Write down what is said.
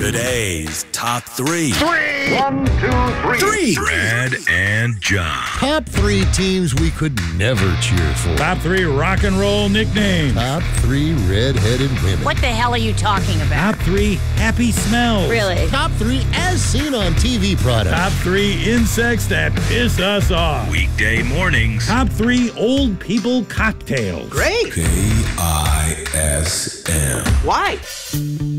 Today's top three. One, two, three. Brad and John. Top three teams we could never cheer for. Top three rock and roll nicknames. Top three red-headed women. What the hell are you talking about? Top three happy smells. Really? Top three as seen on TV products. Top three insects that piss us off. Weekday mornings. Top three old people cocktails. Great. KISM. Why?